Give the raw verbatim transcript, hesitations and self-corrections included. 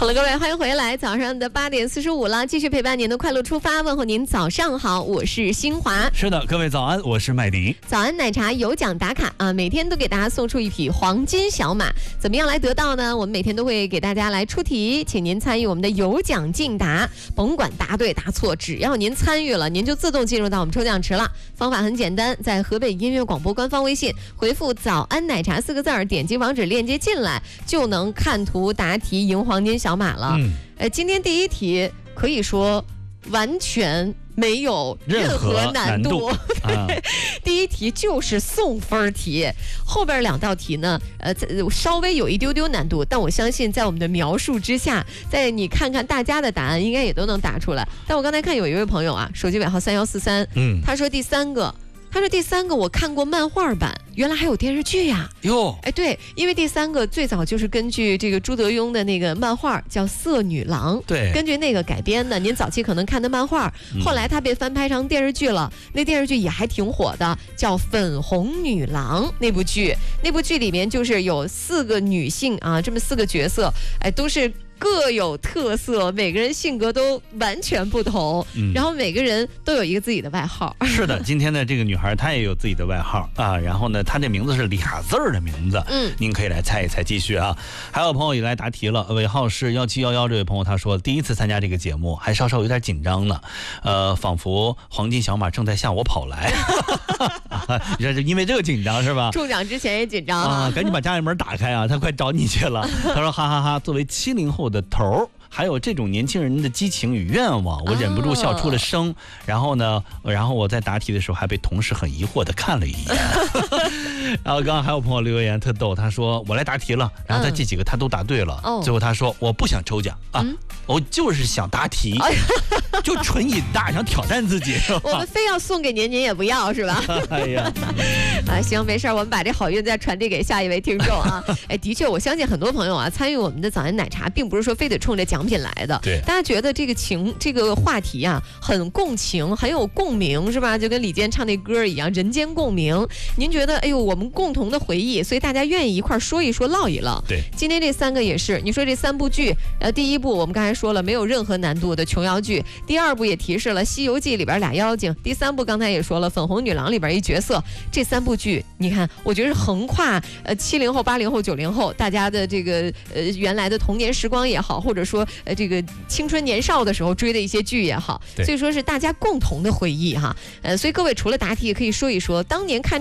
好了，各位，欢迎回来，早上的八点四十五了，继续陪伴您的快乐出发，问候您早上好，我是新华。 是的，各位早安，我是麦迪。 早安奶茶有奖打卡啊，每天都给大家送出一匹黄金小马，怎么样来得到呢？我们每天都会给大家来出题，请您参与我们的有奖竞答，甭管答对答错，只要您参与了，您就自动进入到我们抽奖池了。方法很简单，在河北音乐广播官方微信回复早安奶茶四个字儿，点击网址链接进来，就能看图答题赢黄金小马了。嗯，呃，今天第一题可以说完全没有任何难度， 啊、 第一题就是送分题，后边两道题呢，呃，稍微有一丢丢难度，但我相信在我们的描述之下，在你看看大家的答案，应该也都能答出来。但我刚才看有一位朋友啊，手机尾号三幺四三，嗯，他说第三个。他说第三个我看过漫画版，原来还有电视剧呀！ 哟， 哎，对，因为第三个最早就是根据这个朱德庸的那个漫画叫《色女郎》， 对， 根据那个改编的。您早期可能看的漫画，后来它被翻拍成电视剧了，嗯、那电视剧也还挺火的，叫《粉红女郎》那部剧。那部剧里面就是有四个女性啊，这么四个角色，哎，都是各有特色，每个人性格都完全不同，嗯、然后每个人都有一个自己的外号。 是的，今天的这个女孩她也有自己的外号啊，然后呢，她这名字是俩字儿的名字，嗯，您可以来猜一猜，继续啊。还有朋友也来答题了，尾号是幺七幺幺，这位朋友他说第一次参加这个节目，还稍稍有点紧张呢，呃，仿佛黄金小马正在向我跑来，这是因为这个紧张是吧？ 中奖之前也紧张啊，赶紧把家里门打开啊，他快找你去了。他说哈哈哈，作为七零后的头，还有这种年轻人的激情与愿望，我忍不住笑出了声。哦、然后呢，然后我在答题的时候还被同事很疑惑的看了一眼。然后刚刚还有朋友留言特逗，他说我来答题了，然后他这几个他都答对了，嗯、最后他说我不想抽奖啊，嗯、我就是想答题，哎、就纯瘾大，想挑战自己。 我们非要送给您，您也不要是吧？ 哎呀， 啊行，没事，我们把这好运再传递给下一位听众啊。哎，的确，我相信很多朋友啊参与我们的早安奶茶，并不是说非得冲着奖品来的。 对， 大家觉得这个情这个话题啊很共情，很有共鸣，是吧？就跟李健唱那歌一样，人间共鸣。您觉得，哎呦，我们共同的回忆，所以大家愿意一块说一说，唠一唠。 对， 今天这三个也是，你说这三部剧，呃，第一部我们刚才说了，没有任何难度的琼瑶剧；第二部也提示了《西游记》里边俩妖精；第三部刚才也说了《粉红女郎》里边一角色。这三部剧，你看，我觉得是横跨呃七零后、八零后、九零后大家的这个呃原来的童年时光也好，或者说呃这个青春年少的时候追的一些剧也好，所以说是大家共同的回忆哈。呃，所以各位除了答题，也可以说一说当年看